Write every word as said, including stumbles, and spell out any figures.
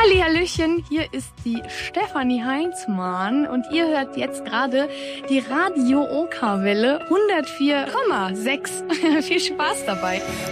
Hallihallöchen, hier ist die Stefanie Heinzmann und ihr hört jetzt gerade die Radio Oka-Welle hundertvier Komma sechs. Viel Spaß dabei.